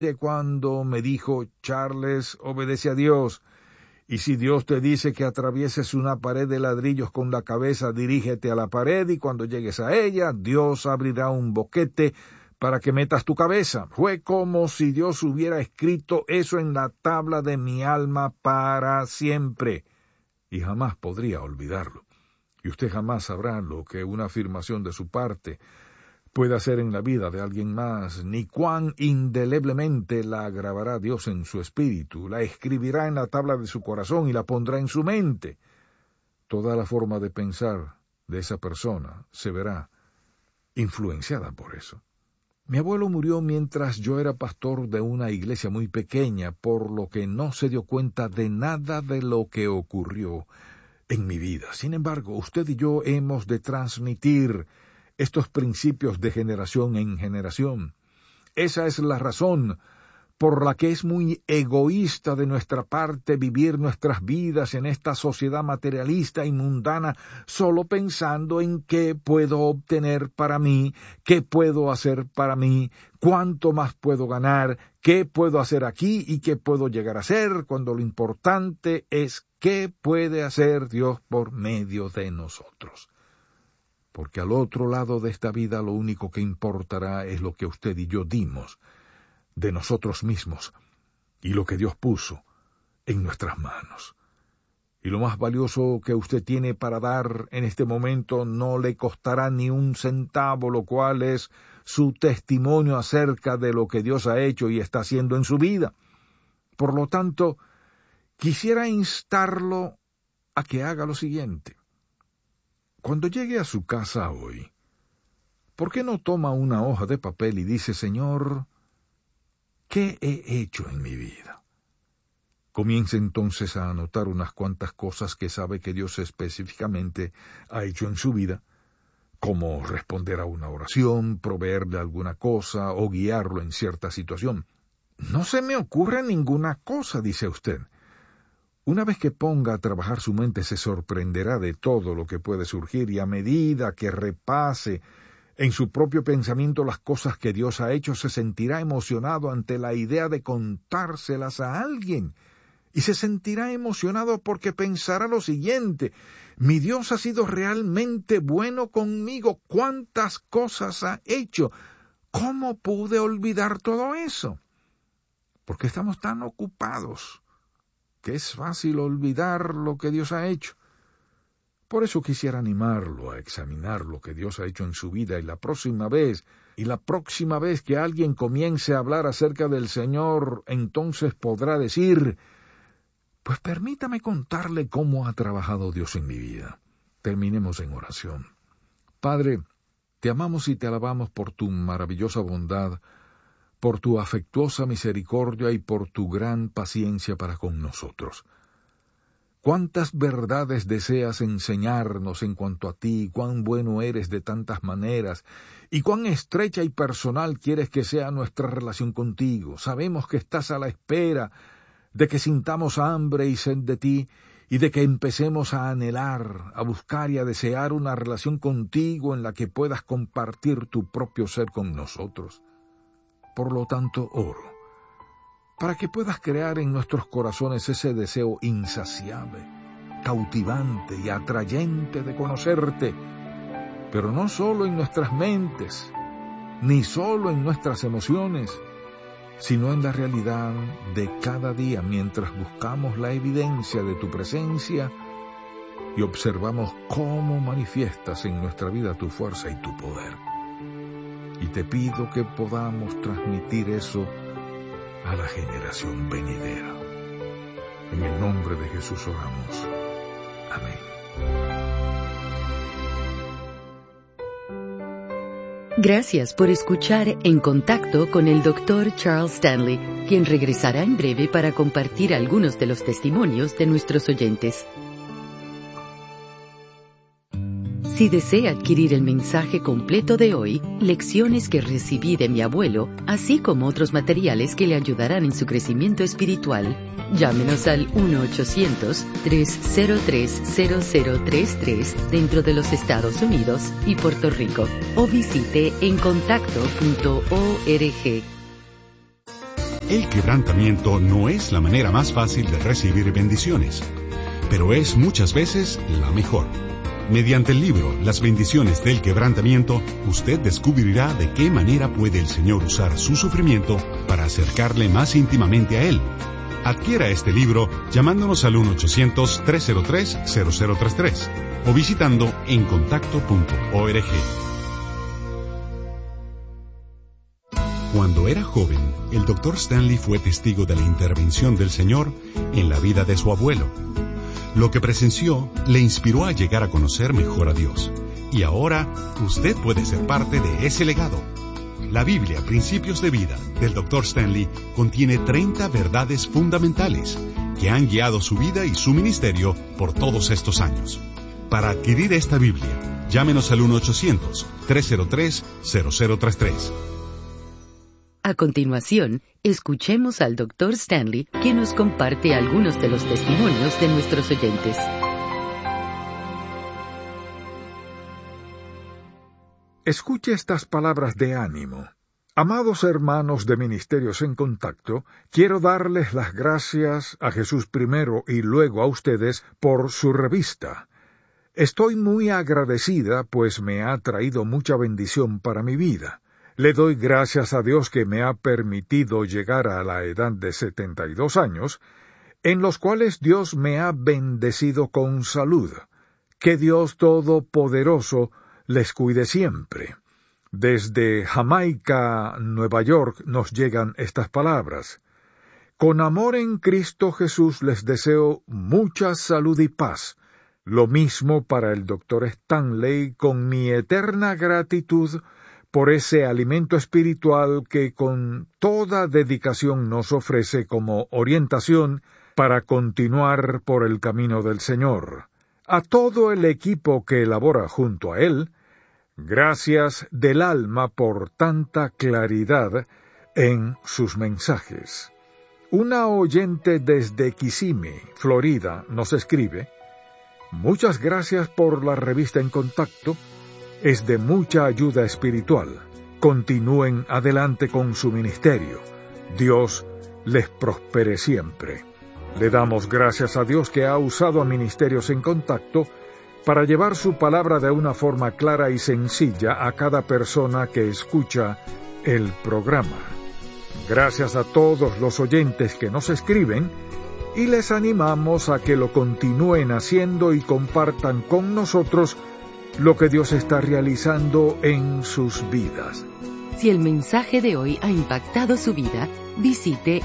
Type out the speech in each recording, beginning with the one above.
de cuando me dijo: Charles, obedece a Dios. Y si Dios te dice que atravieses una pared de ladrillos con la cabeza, dirígete a la pared y cuando llegues a ella, Dios abrirá un boquete para que metas tu cabeza. Fue como si Dios hubiera escrito eso en la tabla de mi alma para siempre. Y jamás podría olvidarlo. Y usted jamás sabrá lo que una afirmación de su parte puede hacer en la vida de alguien más, ni cuán indeleblemente la grabará Dios en su espíritu, la escribirá en la tabla de su corazón y la pondrá en su mente. Toda la forma de pensar de esa persona se verá influenciada por eso. Mi abuelo murió mientras yo era pastor de una iglesia muy pequeña, por lo que no se dio cuenta de nada de lo que ocurrió en mi vida. Sin embargo, usted y yo hemos de transmitir estos principios de generación en generación. Esa es la razón por la que es muy egoísta de nuestra parte vivir nuestras vidas en esta sociedad materialista y mundana, solo pensando en qué puedo obtener para mí, qué puedo hacer para mí, cuánto más puedo ganar, qué puedo hacer aquí y qué puedo llegar a hacer, cuando lo importante es qué puede hacer Dios por medio de nosotros. Porque al otro lado de esta vida lo único que importará es lo que usted y yo dimos de nosotros mismos y lo que Dios puso en nuestras manos. Y lo más valioso que usted tiene para dar en este momento no le costará ni un centavo, lo cual es su testimonio acerca de lo que Dios ha hecho y está haciendo en su vida. Por lo tanto, quisiera instarlo a que haga lo siguiente. Cuando llegue a su casa hoy, ¿por qué no toma una hoja de papel y dice: Señor, ¿qué he hecho en mi vida? Comience entonces a anotar unas cuantas cosas que sabe que Dios específicamente ha hecho en su vida, como responder a una oración, proveerle alguna cosa o guiarlo en cierta situación. No se me ocurre ninguna cosa, dice usted. Una vez que ponga a trabajar su mente se sorprenderá de todo lo que puede surgir y a medida que repase en su propio pensamiento las cosas que Dios ha hecho, se sentirá emocionado ante la idea de contárselas a alguien. Y se sentirá emocionado porque pensará lo siguiente: mi Dios ha sido realmente bueno conmigo. ¿Cuántas cosas ha hecho? ¿Cómo pude olvidar todo eso? Porque estamos tan ocupados que es fácil olvidar lo que Dios ha hecho. Por eso quisiera animarlo a examinar lo que Dios ha hecho en su vida y la próxima vez que alguien comience a hablar acerca del Señor, entonces podrá decir: pues permítame contarle cómo ha trabajado Dios en mi vida. Terminemos en oración. Padre, te amamos y te alabamos por tu maravillosa bondad, por tu afectuosa misericordia y por tu gran paciencia para con nosotros. ¿Cuántas verdades deseas enseñarnos en cuanto a ti? ¿Cuán bueno eres de tantas maneras? ¿Y cuán estrecha y personal quieres que sea nuestra relación contigo? Sabemos que estás a la espera de que sintamos hambre y sed de ti, y de que empecemos a anhelar, a buscar y a desear una relación contigo en la que puedas compartir tu propio ser con nosotros. Por lo tanto, oro para que puedas crear en nuestros corazones ese deseo insaciable, cautivante y atrayente de conocerte, pero no solo en nuestras mentes, ni solo en nuestras emociones, sino en la realidad de cada día mientras buscamos la evidencia de tu presencia y observamos cómo manifiestas en nuestra vida tu fuerza y tu poder. Y te pido que podamos transmitir eso a la generación venidera. En el nombre de Jesús oramos. Amén. Gracias por escuchar En Contacto con el Dr. Charles Stanley, quien regresará en breve para compartir algunos de los testimonios de nuestros oyentes. Si desea adquirir el mensaje completo de hoy, lecciones que recibí de mi abuelo, así como otros materiales que le ayudarán en su crecimiento espiritual, llámenos al 1-800-303-0033 dentro de los Estados Unidos y Puerto Rico, o visite encontacto.org. El quebrantamiento no es la manera más fácil de recibir bendiciones, pero es muchas veces la mejor. Mediante el libro Las bendiciones del quebrantamiento, usted descubrirá de qué manera puede el Señor usar su sufrimiento para acercarle más íntimamente a Él. Adquiera este libro llamándonos al 1-800-303-0033 o visitando encontacto.org. Cuando era joven, el Dr. Stanley fue testigo de la intervención del Señor en la vida de su abuelo. Lo que presenció le inspiró a llegar a conocer mejor a Dios. Y ahora, usted puede ser parte de ese legado. La Biblia, Principios de Vida, del Dr. Stanley, contiene 30 verdades fundamentales que han guiado su vida y su ministerio por todos estos años. Para adquirir esta Biblia, llámenos al 1-800-303-0033. A continuación, escuchemos al Dr. Stanley, que nos comparte algunos de los testimonios de nuestros oyentes. Escuche estas palabras de ánimo. Amados hermanos de Ministerios en Contacto, quiero darles las gracias a Jesús primero y luego a ustedes por su revista. Estoy muy agradecida, pues me ha traído mucha bendición para mi vida. Le doy gracias a Dios que me ha permitido llegar a la edad de 72 años, en los cuales Dios me ha bendecido con salud. Que Dios Todopoderoso les cuide siempre. Desde Jamaica, Nueva York, nos llegan estas palabras. Con amor en Cristo Jesús les deseo mucha salud y paz. Lo mismo para el Dr. Stanley, con mi eterna gratitud por ese alimento espiritual que con toda dedicación nos ofrece como orientación para continuar por el camino del Señor. A todo el equipo que elabora junto a él, gracias del alma por tanta claridad en sus mensajes. Una oyente desde Kissimmee, Florida, nos escribe: muchas gracias por la revista En Contacto. Es de mucha ayuda espiritual. Continúen adelante con su ministerio. Dios les prospere siempre. Le damos gracias a Dios que ha usado a Ministerios en Contacto para llevar su palabra de una forma clara y sencilla a cada persona que escucha el programa. Gracias a todos los oyentes que nos escriben y les animamos a que lo continúen haciendo y compartan con nosotros lo que Dios está realizando en sus vidas. Si el mensaje de hoy ha impactado su vida, visite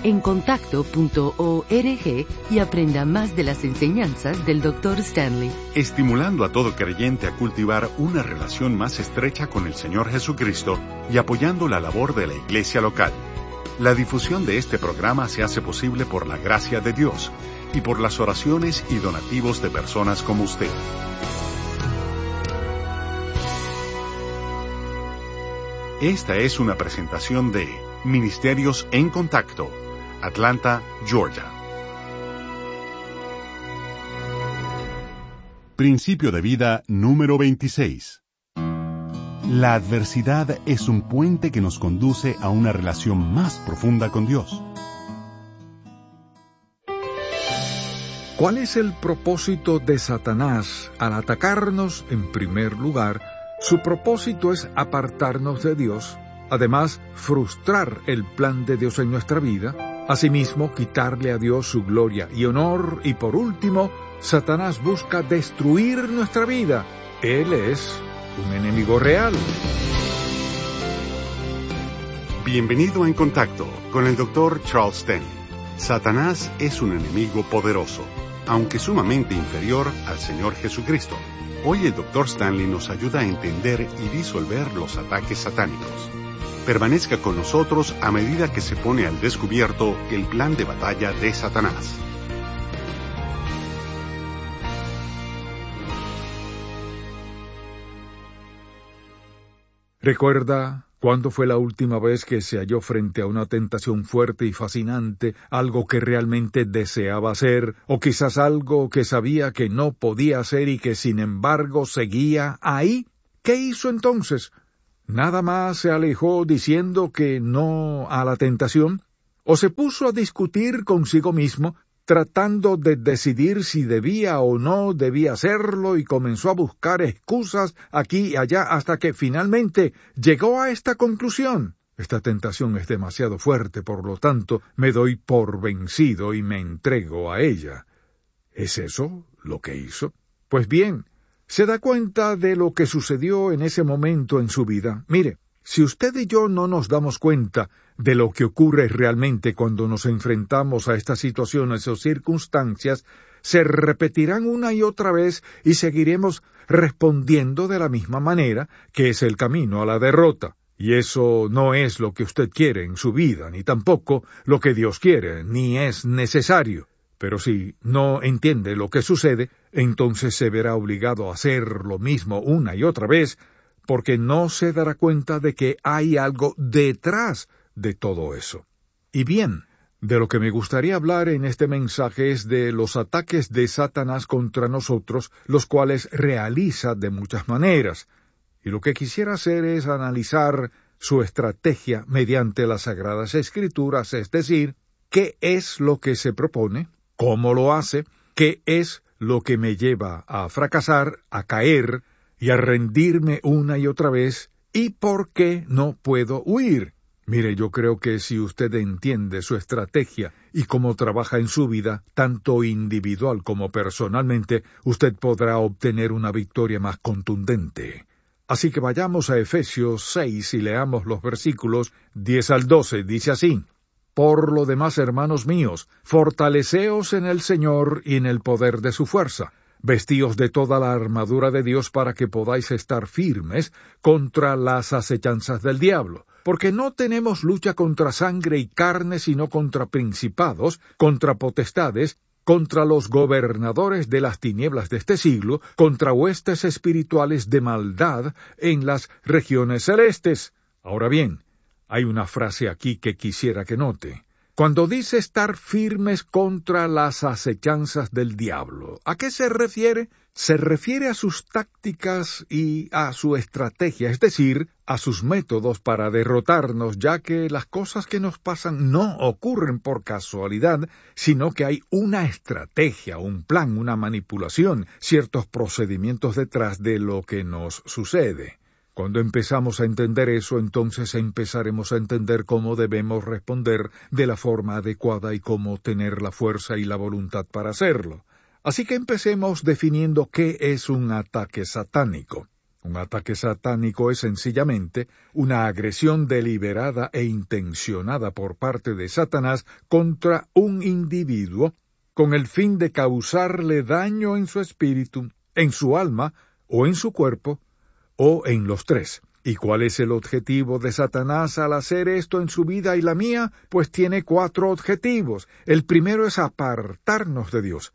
encontacto.org y aprenda más de las enseñanzas del Dr. Stanley. Estimulando a todo creyente a cultivar una relación más estrecha con el Señor Jesucristo y apoyando la labor de la iglesia local. La difusión de este programa se hace posible por la gracia de Dios y por las oraciones y donativos de personas como usted. Esta es una presentación de Ministerios en Contacto, Atlanta, Georgia. Principio de vida número 26. La adversidad es un puente que nos conduce a una relación más profunda con Dios. ¿Cuál es el propósito de Satanás al atacarnos? En primer lugar, su propósito es apartarnos de Dios, además frustrar el plan de Dios en nuestra vida, asimismo quitarle a Dios su gloria y honor, y por último, Satanás busca destruir nuestra vida. Él es un enemigo real. Bienvenido a En Contacto con el Dr. Charles Stanley. Satanás es un enemigo poderoso, aunque sumamente inferior al Señor Jesucristo. Hoy el Dr. Stanley nos ayuda a entender y disolver los ataques satánicos. Permanezca con nosotros a medida que se pone al descubierto el plan de batalla de Satanás. ¿Recuerda cuándo fue la última vez que se halló frente a una tentación fuerte y fascinante, algo que realmente deseaba hacer, o quizás algo que sabía que no podía hacer y que sin embargo seguía ahí? ¿Qué hizo entonces? ¿Nada más se alejó diciendo que no a la tentación? o se puso a discutir consigo mismo, tratando de decidir si debía o no debía hacerlo, y comenzó a buscar excusas aquí y allá hasta que finalmente llegó a esta conclusión: esta tentación es demasiado fuerte, por lo tanto me doy por vencido y me entrego a ella. ¿Es eso lo que hizo? Pues bien, se da cuenta de lo que sucedió en ese momento en su vida. Mire, si usted y yo no nos damos cuenta de lo que ocurre realmente cuando nos enfrentamos a estas situaciones o circunstancias, se repetirán una y otra vez y seguiremos respondiendo de la misma manera, que es el camino a la derrota. Y eso no es lo que usted quiere en su vida, ni tampoco lo que Dios quiere, ni es necesario. Pero si no entiende lo que sucede, entonces se verá obligado a hacer lo mismo una y otra vez, porque no se dará cuenta de que hay algo detrás de todo eso. Y bien, de lo que me gustaría hablar en este mensaje es de los ataques de Satanás contra nosotros, los cuales realiza de muchas maneras. Y lo que quisiera hacer es analizar su estrategia mediante las Sagradas Escrituras, es decir, qué es lo que se propone, cómo lo hace, qué es lo que me lleva a fracasar, a caer y a rendirme una y otra vez, y por qué no puedo huir. Mire, yo creo que si usted entiende su estrategia y cómo trabaja en su vida, tanto individual como personalmente, usted podrá obtener una victoria más contundente. Así que vayamos a Efesios 6 y leamos los versículos 10 al 12. Dice así: Por lo demás, hermanos míos, fortaleceos en el Señor y en el poder de su fuerza. Vestíos de toda la armadura de Dios para que podáis estar firmes contra las acechanzas del diablo. Porque no tenemos lucha contra sangre y carne, sino contra principados, contra potestades, contra los gobernadores de las tinieblas de este siglo, contra huestes espirituales de maldad en las regiones celestes. Ahora bien, hay una frase aquí que quisiera que note. Cuando dice estar firmes contra las acechanzas del diablo, ¿a qué se refiere? Se refiere a sus tácticas y a su estrategia, es decir, a sus métodos para derrotarnos, ya que las cosas que nos pasan no ocurren por casualidad, sino que hay una estrategia, un plan, una manipulación, ciertos procedimientos detrás de lo que nos sucede. Cuando empezamos a entender eso, entonces empezaremos a entender cómo debemos responder de la forma adecuada y cómo tener la fuerza y la voluntad para hacerlo. Así que empecemos definiendo qué es un ataque satánico. Un ataque satánico es sencillamente una agresión deliberada e intencionada por parte de Satanás contra un individuo con el fin de causarle daño en su espíritu, en su alma o en su cuerpo, o en los tres. ¿Y cuál es el objetivo de Satanás al hacer esto en su vida y la mía? Pues tiene 4 objetivos. El primero es apartarnos de Dios.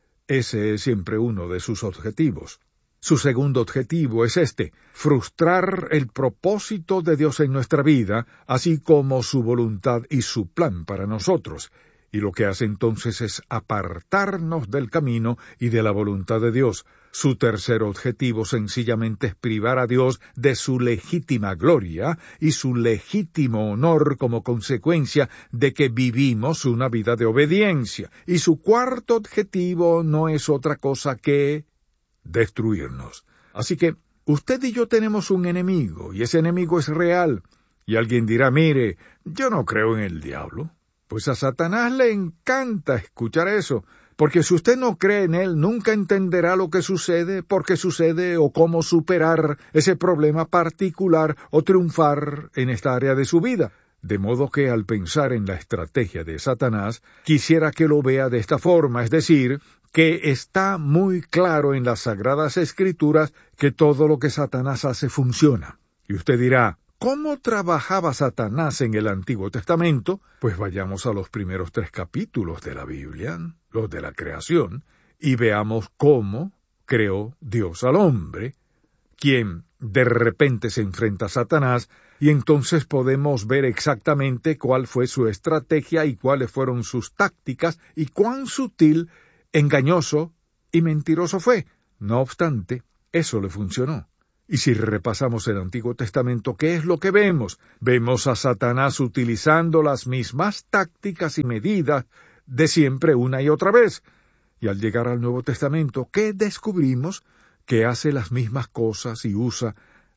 Ese es siempre uno de sus objetivos. Su segundo objetivo es frustrar el propósito de Dios en nuestra vida, así como su voluntad y su plan para nosotros. Y lo que hace entonces es apartarnos del camino y de la voluntad de Dios. Su tercer objetivo sencillamente es privar a Dios de su legítima gloria y su legítimo honor como consecuencia de que vivimos una vida de obediencia. Y su cuarto objetivo no es otra cosa que destruirnos. Así que usted y yo tenemos un enemigo, y ese enemigo es real. Y alguien dirá, mire, yo no creo en el diablo. Pues a Satanás le encanta escuchar eso, porque si usted no cree en él, nunca entenderá lo que sucede, por qué sucede o cómo superar ese problema particular o triunfar en esta área de su vida. De modo que al pensar en la estrategia de Satanás, quisiera que lo vea de esta forma, es decir, que está muy claro en las Sagradas Escrituras que todo lo que Satanás hace funciona. Y usted dirá, ¿cómo trabajaba Satanás en el Antiguo Testamento? Pues vayamos a los primeros 3 capítulos de la Biblia, los de la creación, y veamos cómo creó Dios al hombre, quien de repente se enfrenta a Satanás, y entonces podemos ver exactamente cuál fue su estrategia y cuáles fueron sus tácticas, y cuán sutil, engañoso y mentiroso fue. No obstante, eso le funcionó. Y si repasamos el Antiguo Testamento, ¿qué es lo que vemos? Vemos a Satanás utilizando las mismas tácticas y medidas de siempre una y otra vez. Y al llegar al Nuevo Testamento, ¿qué descubrimos? Que hace las mismas cosas y usa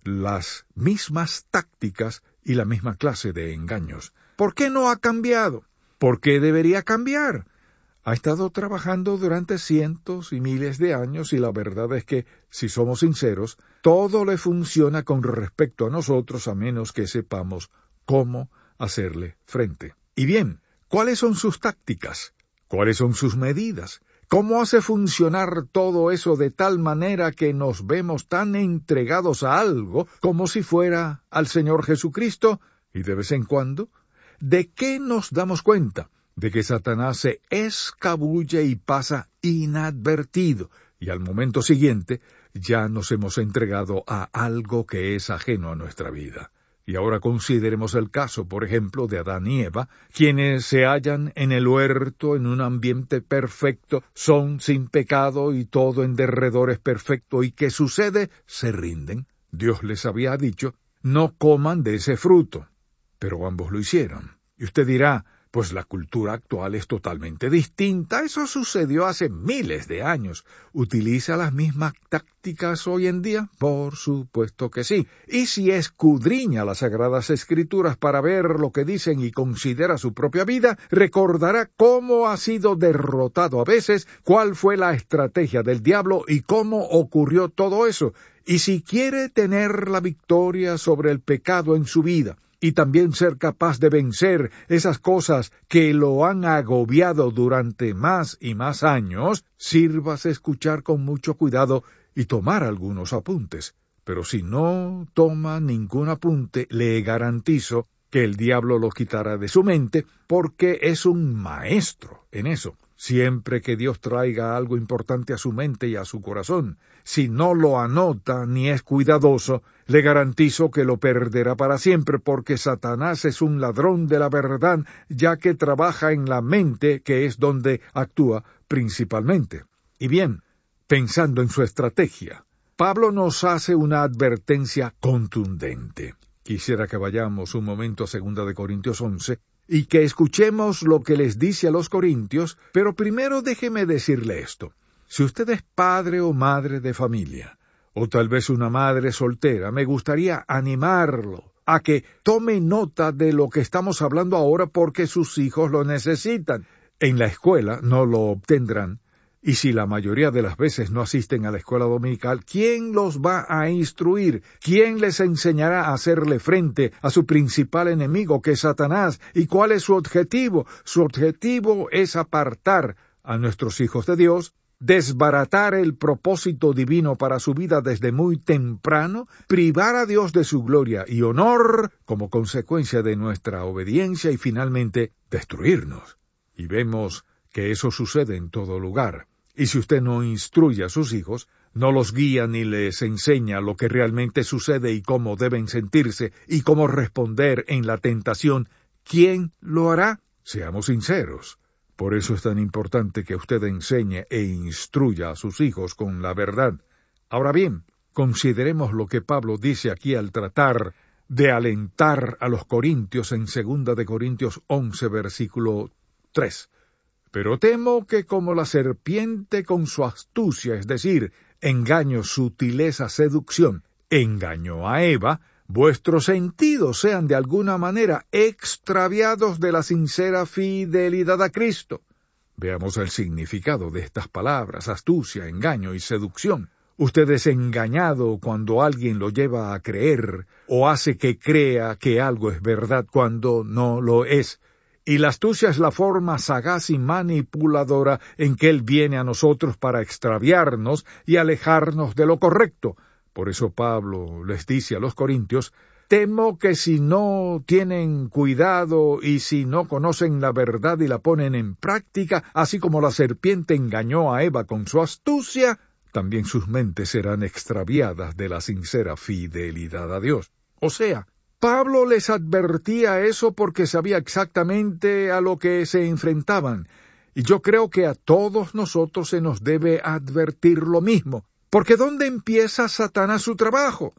las mismas tácticas y la misma clase de engaños. ¿Por qué no ha cambiado? ¿Por qué debería cambiar? Ha estado trabajando durante cientos y miles de años y la verdad es que, si somos sinceros, todo le funciona con respecto a nosotros a menos que sepamos cómo hacerle frente. Y bien, ¿cuáles son sus tácticas? ¿Cuáles son sus medidas? ¿Cómo hace funcionar todo eso de tal manera que nos vemos tan entregados a algo como si fuera al Señor Jesucristo? Y de vez en cuando, ¿de qué nos damos cuenta? De que Satanás se escabulle y pasa inadvertido, y al momento siguiente ya nos hemos entregado a algo que es ajeno a nuestra vida. Y ahora consideremos el caso, por ejemplo, de Adán y Eva, quienes se hallan en el huerto en un ambiente perfecto, son sin pecado y todo en derredor es perfecto, y ¿qué sucede? Se rinden. Dios les había dicho, no coman de ese fruto, pero ambos lo hicieron. Y usted dirá, pues la cultura actual es totalmente distinta. Eso sucedió hace miles de años. ¿Utiliza las mismas tácticas hoy en día? Por supuesto que sí. Y si escudriña las Sagradas Escrituras para ver lo que dicen y considera su propia vida, recordará cómo ha sido derrotado a veces, cuál fue la estrategia del diablo y cómo ocurrió todo eso. Y si quiere tener la victoria sobre el pecado en su vida, y también ser capaz de vencer esas cosas que lo han agobiado durante más y más años, sírvase escuchar con mucho cuidado y tomar algunos apuntes. Pero si no toma ningún apunte, le garantizo que el diablo lo quitará de su mente, porque es un maestro en eso. Siempre que Dios traiga algo importante a su mente y a su corazón, si no lo anota ni es cuidadoso, le garantizo que lo perderá para siempre, porque Satanás es un ladrón de la verdad, ya que trabaja en la mente, que es donde actúa principalmente. Y bien, pensando en su estrategia, Pablo nos hace una advertencia contundente. Quisiera que vayamos un momento a 2 Corintios 11, y que escuchemos lo que les dice a los corintios, pero primero déjeme decirle esto. Si usted es padre o madre de familia, o tal vez una madre soltera, me gustaría animarlo a que tome nota de lo que estamos hablando ahora porque sus hijos lo necesitan. En la escuela no lo obtendrán, y si la mayoría de las veces no asisten a la escuela dominical, ¿quién los va a instruir? ¿Quién les enseñará a hacerle frente a su principal enemigo, que es Satanás? ¿Y cuál es su objetivo? Su objetivo es apartar a nuestros hijos de Dios, desbaratar el propósito divino para su vida desde muy temprano, privar a Dios de su gloria y honor como consecuencia de nuestra obediencia y finalmente destruirnos. Y vemos que eso sucede en todo lugar. Y si usted no instruye a sus hijos, no los guía ni les enseña lo que realmente sucede y cómo deben sentirse y cómo responder en la tentación, ¿quién lo hará? Seamos sinceros. Por eso es tan importante que usted enseñe e instruya a sus hijos con la verdad. Ahora bien, consideremos lo que Pablo dice aquí al tratar de alentar a los corintios en 2 Corintios 11, versículo 3. Pero temo que como la serpiente con su astucia, es decir, engaño, sutileza, seducción, engañó a Eva, vuestros sentidos sean de alguna manera extraviados de la sincera fidelidad a Cristo. Veamos el significado de estas palabras, astucia, engaño y seducción. Usted es engañado cuando alguien lo lleva a creer o hace que crea que algo es verdad cuando no lo es. Y la astucia es la forma sagaz y manipuladora en que Él viene a nosotros para extraviarnos y alejarnos de lo correcto. Por eso Pablo les dice a los corintios, temo que si no tienen cuidado y si no conocen la verdad y la ponen en práctica, así como la serpiente engañó a Eva con su astucia, también sus mentes serán extraviadas de la sincera fidelidad a Dios. O sea, Pablo les advertía eso porque sabía exactamente a lo que se enfrentaban, y yo creo que a todos nosotros se nos debe advertir lo mismo, porque ¿dónde empieza Satanás su trabajo?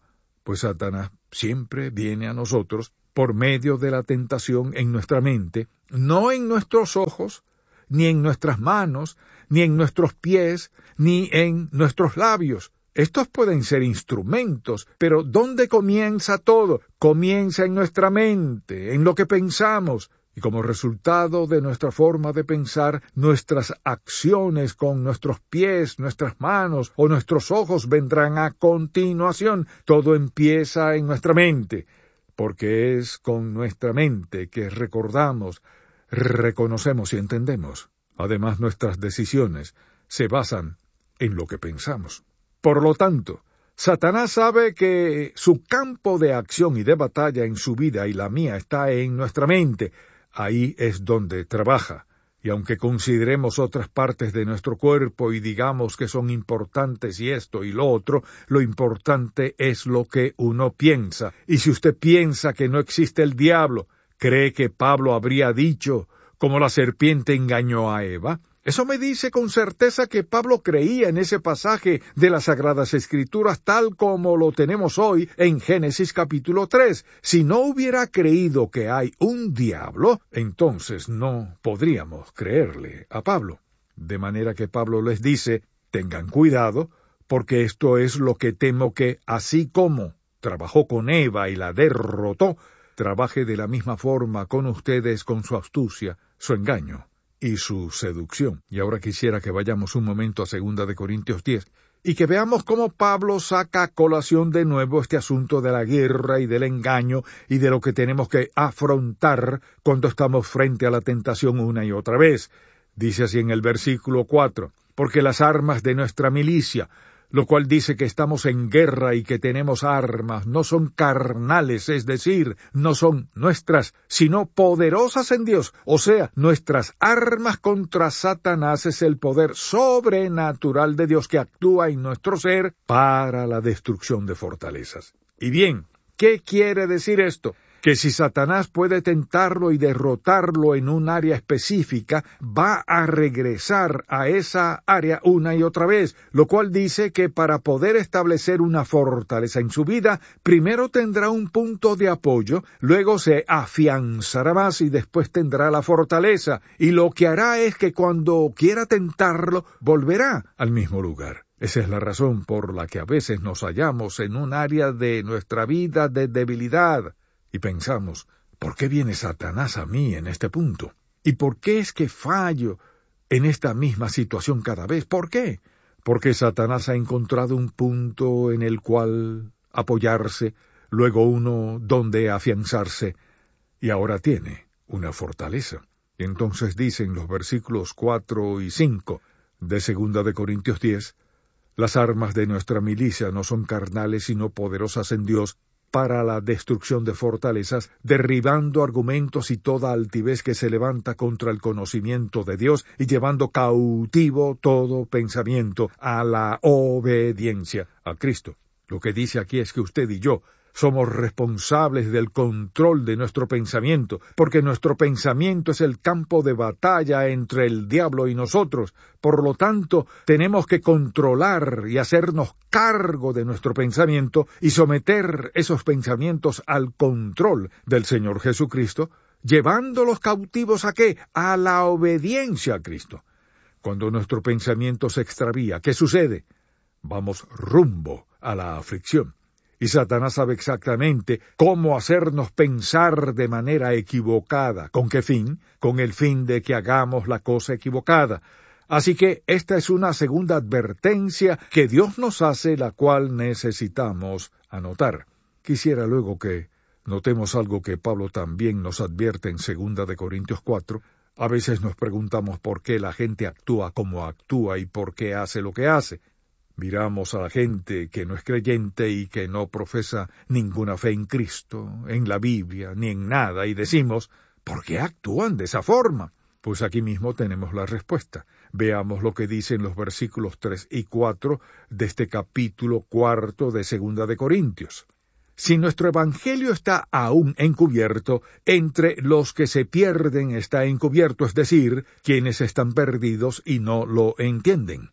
Pues Satanás siempre viene a nosotros por medio de la tentación en nuestra mente, no en nuestros ojos, ni en nuestras manos, ni en nuestros pies, ni en nuestros labios. Estos pueden ser instrumentos, pero ¿dónde comienza todo? Comienza en nuestra mente, en lo que pensamos, y como resultado de nuestra forma de pensar, nuestras acciones con nuestros pies, nuestras manos o nuestros ojos vendrán a continuación. Todo empieza en nuestra mente, porque es con nuestra mente que recordamos, reconocemos y entendemos. Además, nuestras decisiones se basan en lo que pensamos. Por lo tanto, Satanás sabe que su campo de acción y de batalla en su vida y la mía está en nuestra mente. Ahí es donde trabaja. Y aunque consideremos otras partes de nuestro cuerpo y digamos que son importantes y esto y lo otro, lo importante es lo que uno piensa. Y si usted piensa que no existe el diablo, ¿cree que Pablo habría dicho como la serpiente engañó a Eva? Eso me dice con certeza que Pablo creía en ese pasaje de las Sagradas Escrituras tal como lo tenemos hoy en Génesis capítulo 3. Si no hubiera creído que hay un diablo, entonces no podríamos creerle a Pablo. De manera que Pablo les dice, tengan cuidado, porque esto es lo que temo que, así como trabajó con Eva y la derrotó, trabaje de la misma forma con ustedes con su astucia, su engaño y su seducción. Y ahora quisiera que vayamos un momento a 2 de Corintios 10 y que veamos cómo Pablo saca a colación de nuevo este asunto de la guerra y del engaño y de lo que tenemos que afrontar cuando estamos frente a la tentación una y otra vez. Dice así en el versículo 4, porque las armas de nuestra milicia, lo cual dice que estamos en guerra y que tenemos armas, no son carnales, es decir, no son nuestras, sino poderosas en Dios. O sea, nuestras armas contra Satanás es el poder sobrenatural de Dios que actúa en nuestro ser para la destrucción de fortalezas. Y bien, ¿qué quiere decir esto? Que si Satanás puede tentarlo y derrotarlo en un área específica, va a regresar a esa área una y otra vez, lo cual dice que para poder establecer una fortaleza en su vida, primero tendrá un punto de apoyo, luego se afianzará más y después tendrá la fortaleza, y lo que hará es que cuando quiera tentarlo, volverá al mismo lugar. Esa es la razón por la que a veces nos hallamos en un área de nuestra vida de debilidad, y pensamos, ¿por qué viene Satanás a mí en este punto? ¿Y por qué es que fallo en esta misma situación cada vez? ¿Por qué? Porque Satanás ha encontrado un punto en el cual apoyarse, luego uno donde afianzarse, y ahora tiene una fortaleza. Y entonces dicen los versículos 4 y 5 de 2 de Corintios 10, las armas de nuestra milicia no son carnales sino poderosas en Dios, para la destrucción de fortalezas, derribando argumentos y toda altivez que se levanta contra el conocimiento de Dios y llevando cautivo todo pensamiento a la obediencia a Cristo. Lo que dice aquí es que usted y yo somos responsables del control de nuestro pensamiento, porque nuestro pensamiento es el campo de batalla entre el diablo y nosotros. Por lo tanto, tenemos que controlar y hacernos cargo de nuestro pensamiento y someter esos pensamientos al control del Señor Jesucristo, llevándolos cautivos ¿a qué? A la obediencia a Cristo. Cuando nuestro pensamiento se extravía, ¿qué sucede? Vamos rumbo a la aflicción. Y Satanás sabe exactamente cómo hacernos pensar de manera equivocada. ¿Con qué fin? Con el fin de que hagamos la cosa equivocada. Así que esta es una segunda advertencia que Dios nos hace, la cual necesitamos anotar. Quisiera luego que notemos algo que Pablo también nos advierte en 2 de Corintios 4. A veces nos preguntamos por qué la gente actúa como actúa y por qué hace lo que hace. Miramos a la gente que no es creyente y que no profesa ninguna fe en Cristo, en la Biblia, ni en nada, y decimos, ¿por qué actúan de esa forma? Pues aquí mismo tenemos la respuesta. Veamos lo que dicen los versículos 3 y 4 de este capítulo 4 de 2 de Corintios. Si nuestro evangelio está aún encubierto, entre los que se pierden está encubierto, es decir, quienes están perdidos y no lo entienden.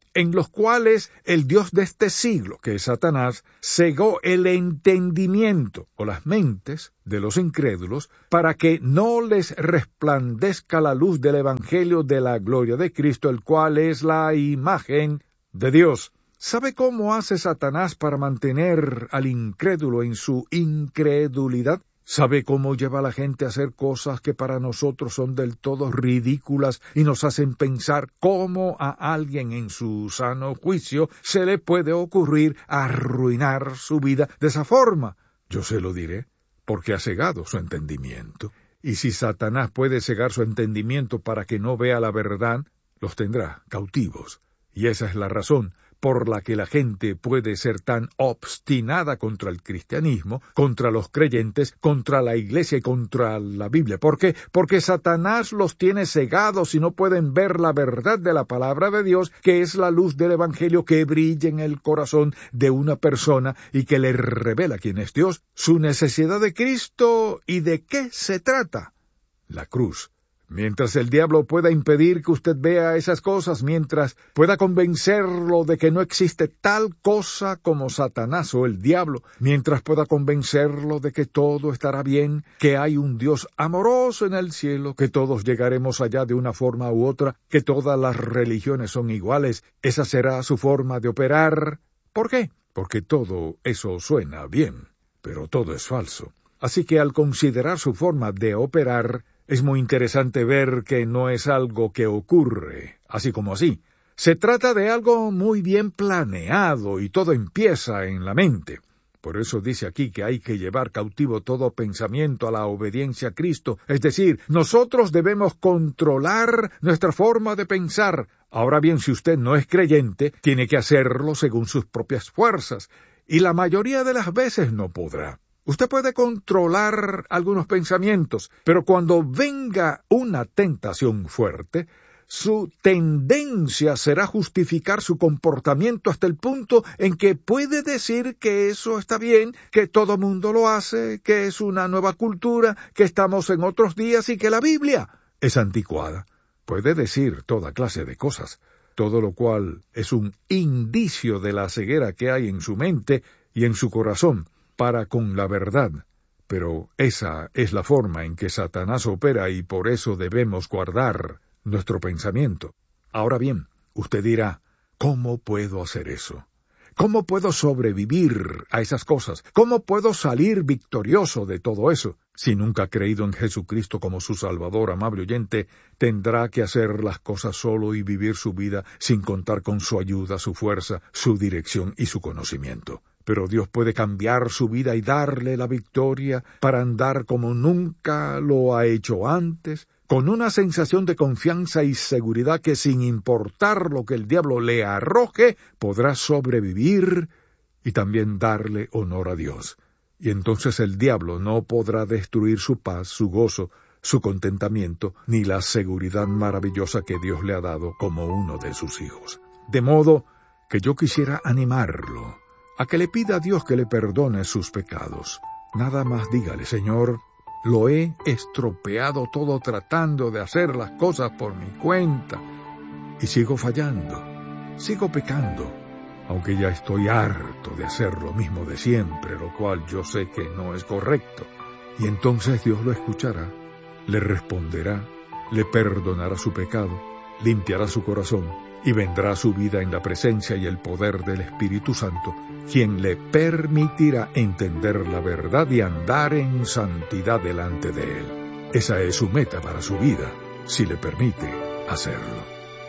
en los cuales el Dios de este siglo, que es Satanás, cegó el entendimiento o las mentes de los incrédulos para que no les resplandezca la luz del Evangelio de la gloria de Cristo, el cual es la imagen de Dios. ¿Sabe cómo hace Satanás para mantener al incrédulo en su incredulidad? ¿Sabe cómo lleva a la gente a hacer cosas que para nosotros son del todo ridículas y nos hacen pensar cómo a alguien en su sano juicio se le puede ocurrir arruinar su vida de esa forma? Yo se lo diré, porque ha cegado su entendimiento. Y si Satanás puede cegar su entendimiento para que no vea la verdad, los tendrá cautivos. Y esa es la razón por la que la gente puede ser tan obstinada contra el cristianismo, contra los creyentes, contra la iglesia y contra la Biblia. ¿Por qué? Porque Satanás los tiene cegados y no pueden ver la verdad de la palabra de Dios, que es la luz del Evangelio que brilla en el corazón de una persona y que le revela quién es Dios, su necesidad de Cristo y de qué se trata. La cruz. Mientras el diablo pueda impedir que usted vea esas cosas, mientras pueda convencerlo de que no existe tal cosa como Satanás o el diablo, mientras pueda convencerlo de que todo estará bien, que hay un Dios amoroso en el cielo, que todos llegaremos allá de una forma u otra, que todas las religiones son iguales, esa será su forma de operar. ¿Por qué? Porque todo eso suena bien, pero todo es falso. Así que al considerar su forma de operar, es muy interesante ver que no es algo que ocurre, así como así. Se trata de algo muy bien planeado y todo empieza en la mente. Por eso dice aquí que hay que llevar cautivo todo pensamiento a la obediencia a Cristo. Es decir, nosotros debemos controlar nuestra forma de pensar. Ahora bien, si usted no es creyente, tiene que hacerlo según sus propias fuerzas, y la mayoría de las veces no podrá. Usted puede controlar algunos pensamientos, pero cuando venga una tentación fuerte, su tendencia será justificar su comportamiento hasta el punto en que puede decir que eso está bien, que todo mundo lo hace, que es una nueva cultura, que estamos en otros días y que la Biblia es anticuada. Puede decir toda clase de cosas, todo lo cual es un indicio de la ceguera que hay en su mente y en su corazón para con la verdad, pero esa es la forma en que Satanás opera y por eso debemos guardar nuestro pensamiento. Ahora bien, usted dirá, ¿cómo puedo hacer eso? ¿Cómo puedo sobrevivir a esas cosas? ¿Cómo puedo salir victorioso de todo eso? Si nunca ha creído en Jesucristo como su Salvador, amable oyente, tendrá que hacer las cosas solo y vivir su vida sin contar con su ayuda, su fuerza, su dirección y su conocimiento. Pero Dios puede cambiar su vida y darle la victoria para andar como nunca lo ha hecho antes, con una sensación de confianza y seguridad que sin importar lo que el diablo le arroje, podrá sobrevivir y también darle honor a Dios. Y entonces el diablo no podrá destruir su paz, su gozo, su contentamiento, ni la seguridad maravillosa que Dios le ha dado como uno de sus hijos. De modo que yo quisiera animarlo a que le pida a Dios que le perdone sus pecados. Nada más dígale, Señor, lo he estropeado todo tratando de hacer las cosas por mi cuenta, y sigo fallando, sigo pecando, aunque ya estoy harto de hacer lo mismo de siempre, lo cual yo sé que no es correcto. Y entonces Dios lo escuchará, le responderá, le perdonará su pecado, limpiará su corazón, y vendrá a su vida en la presencia y el poder del Espíritu Santo, quien le permitirá entender la verdad y andar en santidad delante de Él. Esa es su meta para su vida, si le permite hacerlo.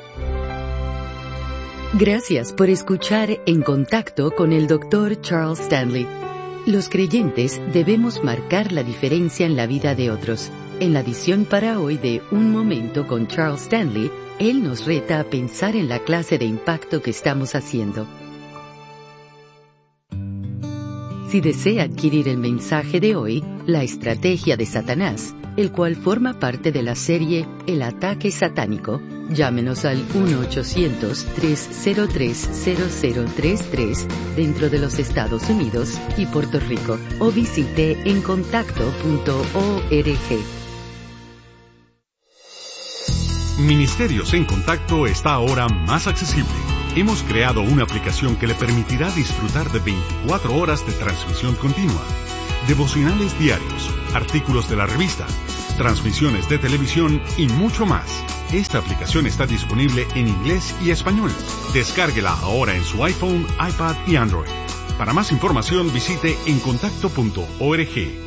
Gracias por escuchar En Contacto con el Dr. Charles Stanley. Los creyentes debemos marcar la diferencia en la vida de otros. En la edición para hoy de Un Momento con Charles Stanley, él nos reta a pensar en la clase de impacto que estamos haciendo. Si desea adquirir el mensaje de hoy, La estrategia de Satanás, el cual forma parte de la serie El ataque satánico, llámenos al 1-800-303-0033 dentro de los Estados Unidos y Puerto Rico, o visite encontacto.org. Ministerios en Contacto está ahora más accesible. Hemos creado una aplicación que le permitirá disfrutar de 24 horas de transmisión continua, devocionales diarios, artículos de la revista, transmisiones de televisión y mucho más. Esta aplicación está disponible en inglés y español. Descárguela ahora en su iPhone, iPad y Android. Para más información visite encontacto.org.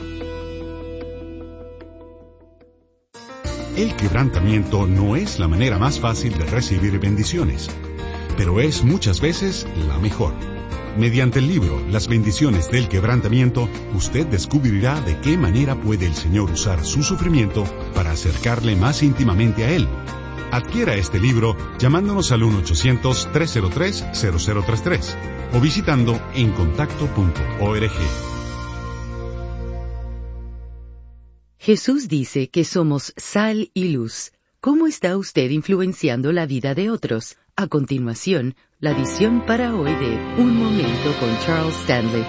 El quebrantamiento no es la manera más fácil de recibir bendiciones, pero es muchas veces la mejor. Mediante el libro Las bendiciones del quebrantamiento, usted descubrirá de qué manera puede el Señor usar su sufrimiento para acercarle más íntimamente a Él. Adquiera este libro llamándonos al 1-800-303-0033 o visitando encontacto.org. Jesús dice que somos sal y luz. ¿Cómo está usted influenciando la vida de otros? A continuación, la edición para hoy de Un Momento con Charles Stanley.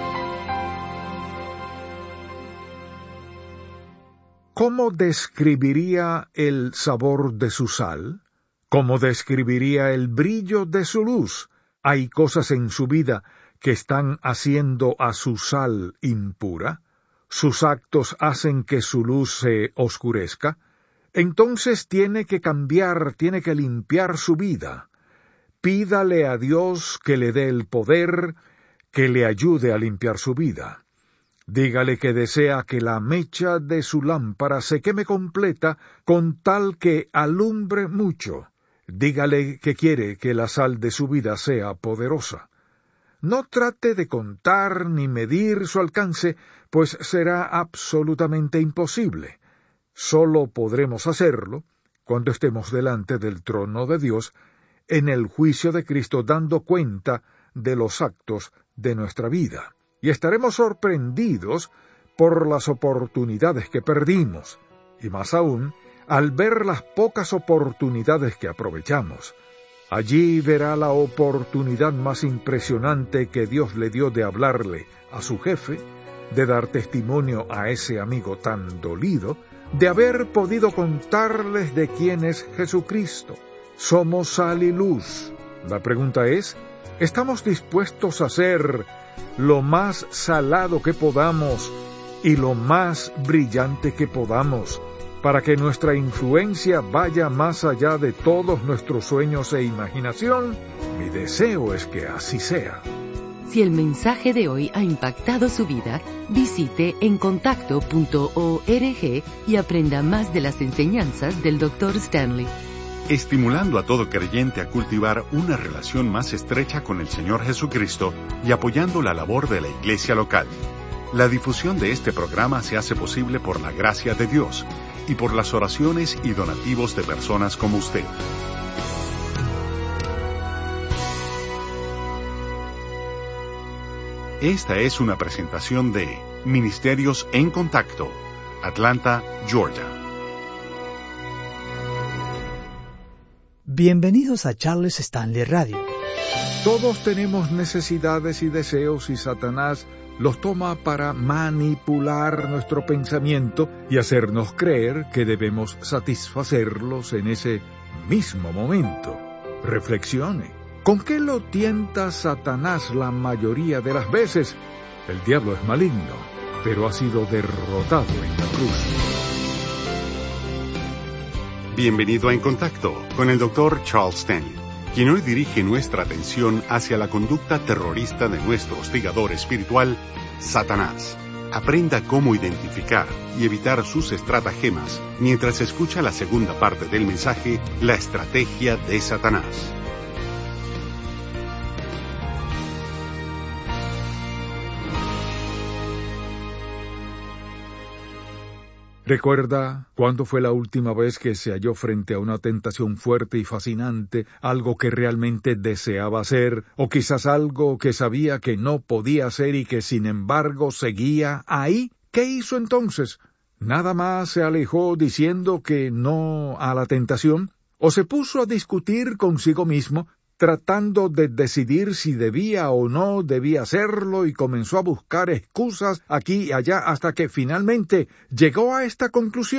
¿Cómo describiría el sabor de su sal? ¿Cómo describiría el brillo de su luz? ¿Hay cosas en su vida que están haciendo a su sal impura? ¿Sus actos hacen que su luz se oscurezca? Entonces tiene que cambiar, tiene que limpiar su vida. Pídale a Dios que le dé el poder, que le ayude a limpiar su vida. Dígale que desea que la mecha de su lámpara se queme completa con tal que alumbre mucho. Dígale que quiere que la sal de su vida sea poderosa. No trate de contar ni medir su alcance, pues será absolutamente imposible. Solo podremos hacerlo cuando estemos delante del trono de Dios, en el juicio de Cristo, dando cuenta de los actos de nuestra vida. Y estaremos sorprendidos por las oportunidades que perdimos, y más aún, al ver las pocas oportunidades que aprovechamos. Allí verá la oportunidad más impresionante que Dios le dio de hablarle a su jefe, de dar testimonio a ese amigo tan dolido, de haber podido contarles de quién es Jesucristo. Somos sal y luz. La pregunta es, ¿estamos dispuestos a ser lo más salado que podamos y lo más brillante que podamos, para que nuestra influencia vaya más allá de todos nuestros sueños e imaginación? Mi deseo es que así sea. Si el mensaje de hoy ha impactado su vida, visite encontacto.org y aprenda más de las enseñanzas del Dr. Stanley. Estimulando a todo creyente a cultivar una relación más estrecha con el Señor Jesucristo y apoyando la labor de la iglesia local. La difusión de este programa se hace posible por la gracia de Dios y por las oraciones y donativos de personas como usted. Esta es una presentación de Ministerios en Contacto, Atlanta, Georgia. Bienvenidos a Charles Stanley Radio. Todos tenemos necesidades y deseos y Satanás los toma para manipular nuestro pensamiento y hacernos creer que debemos satisfacerlos en ese mismo momento. Reflexione. ¿Con qué lo tienta Satanás la mayoría de las veces? El diablo es maligno, pero ha sido derrotado en la cruz. Bienvenido a En Contacto con el Dr. Charles Stanley, quien hoy dirige nuestra atención hacia la conducta terrorista de nuestro hostigador espiritual, Satanás. Aprenda cómo identificar y evitar sus estratagemas mientras escucha la segunda parte del mensaje, La estrategia de Satanás. ¿Recuerda cuándo fue la última vez que se halló frente a una tentación fuerte y fascinante, algo que realmente deseaba hacer, o quizás algo que sabía que no podía hacer y que sin embargo seguía ahí? ¿Qué hizo entonces? ¿Nada más se alejó diciendo que no a la tentación? ¿O se puso a discutir consigo mismo, tratando de decidir si debía o no debía hacerlo, y comenzó a buscar excusas aquí y allá hasta que finalmente llegó a esta conclusión?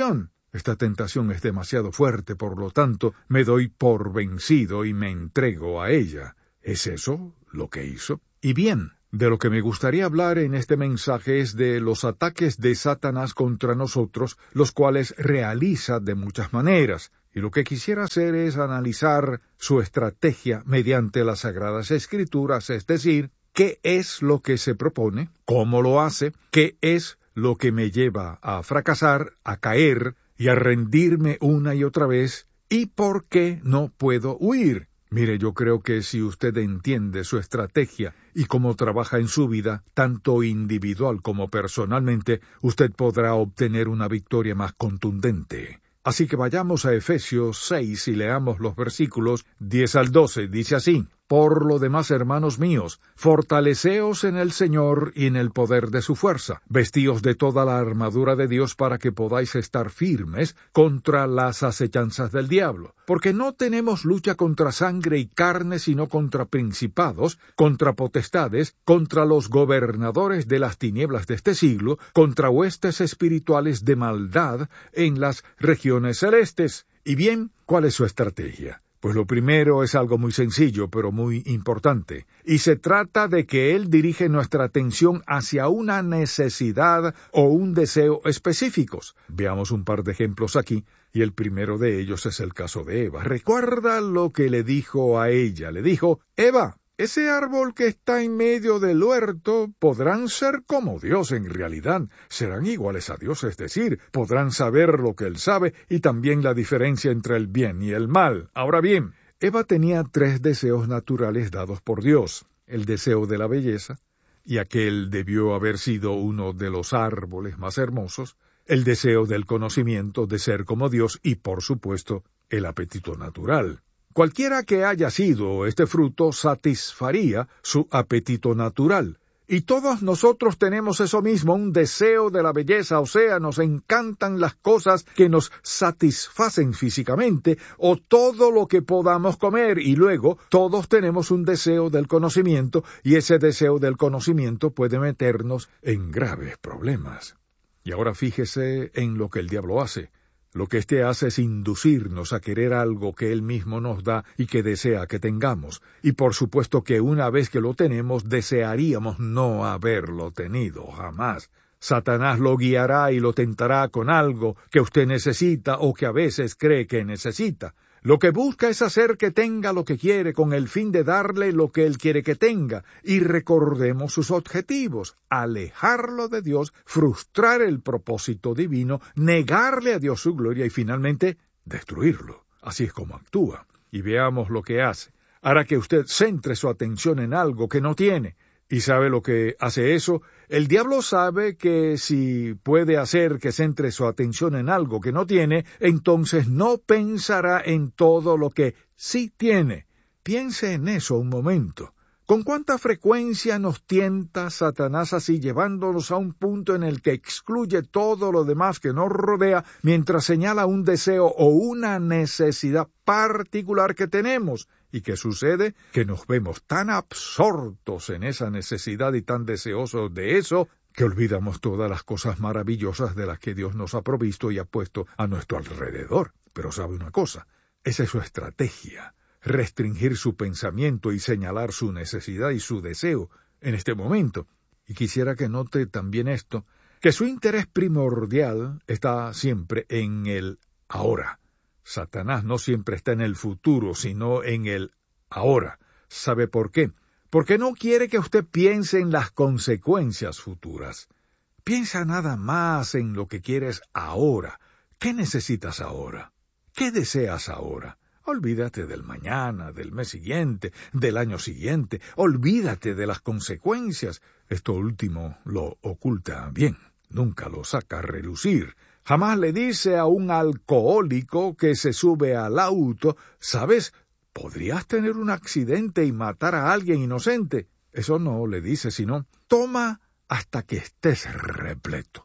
Esta tentación es demasiado fuerte, por lo tanto, me doy por vencido y me entrego a ella. ¿Es eso lo que hizo? Y bien, de lo que me gustaría hablar en este mensaje es de los ataques de Satanás contra nosotros, los cuales realiza de muchas maneras. Y lo que quisiera hacer es analizar su estrategia mediante las Sagradas Escrituras, es decir, qué es lo que se propone, cómo lo hace, qué es lo que me lleva a fracasar, a caer y a rendirme una y otra vez, y por qué no puedo huir. Mire, yo creo que si usted entiende su estrategia y cómo trabaja en su vida, tanto individual como personalmente, usted podrá obtener una victoria más contundente. Así que vayamos a Efesios 6 y leamos los versículos 10 al 12. Dice así: Por lo demás, hermanos míos, fortaleceos en el Señor y en el poder de su fuerza. Vestíos de toda la armadura de Dios para que podáis estar firmes contra las acechanzas del diablo. Porque no tenemos lucha contra sangre y carne, sino contra principados, contra potestades, contra los gobernadores de las tinieblas de este siglo, contra huestes espirituales de maldad en las regiones celestes. Y bien, ¿cuál es su estrategia? Pues lo primero es algo muy sencillo, pero muy importante, y se trata de que Él dirige nuestra atención hacia una necesidad o un deseo específicos. Veamos un par de ejemplos aquí, y el primero de ellos es el caso de Eva. ¿Recuerda lo que le dijo a ella? Le dijo: Eva, ese árbol que está en medio del huerto podrán ser como Dios en realidad, serán iguales a Dios, es decir, podrán saber lo que Él sabe y también la diferencia entre el bien y el mal. Ahora bien, Eva tenía 3 deseos naturales dados por Dios: el deseo de la belleza, y aquel debió haber sido uno de los árboles más hermosos, el deseo del conocimiento, de ser como Dios, y por supuesto, el apetito natural. Cualquiera que haya sido este fruto satisfaría su apetito natural. Y todos nosotros tenemos eso mismo, un deseo de la belleza, o sea, nos encantan las cosas que nos satisfacen físicamente, o todo lo que podamos comer, y luego todos tenemos un deseo del conocimiento, y ese deseo del conocimiento puede meternos en graves problemas. Y ahora fíjese en lo que el diablo hace. Lo que éste hace es inducirnos a querer algo que él mismo nos da y que desea que tengamos. Y por supuesto que una vez que lo tenemos, desearíamos no haberlo tenido jamás. Satanás lo guiará y lo tentará con algo que usted necesita o que a veces cree que necesita. Lo que busca es hacer que tenga lo que quiere con el fin de darle lo que él quiere que tenga. Y recordemos sus objetivos: alejarlo de Dios, frustrar el propósito divino, negarle a Dios su gloria y finalmente destruirlo. Así es como actúa. Y veamos lo que hace. Hará que usted centre su atención en algo que no tiene. ¿Y sabe lo que hace eso? El diablo sabe que si puede hacer que centre su atención en algo que no tiene, entonces no pensará en todo lo que sí tiene. Piense en eso un momento. ¿Con cuánta frecuencia nos tienta Satanás así, llevándonos a un punto en el que excluye todo lo demás que nos rodea, mientras señala un deseo o una necesidad particular que tenemos? ¿Y qué sucede? Que nos vemos tan absortos en esa necesidad y tan deseosos de eso, que olvidamos todas las cosas maravillosas de las que Dios nos ha provisto y ha puesto a nuestro alrededor. Pero sabe una cosa, esa es su estrategia: restringir su pensamiento y señalar su necesidad y su deseo en este momento. Y quisiera que note también esto, que su interés primordial está siempre en el ahora. Satanás no siempre está en el futuro, sino en el ahora. ¿Sabe por qué? Porque no quiere que usted piense en las consecuencias futuras. Piensa nada más en lo que quieres ahora. ¿Qué necesitas ahora? ¿Qué deseas ahora? Olvídate del mañana, del mes siguiente, del año siguiente. Olvídate de las consecuencias. Esto último lo oculta bien. Nunca lo saca a relucir. Jamás le dice a un alcohólico que se sube al auto: ¿sabes? Podrías tener un accidente y matar a alguien inocente. Eso no le dice, sino: toma hasta que estés repleto.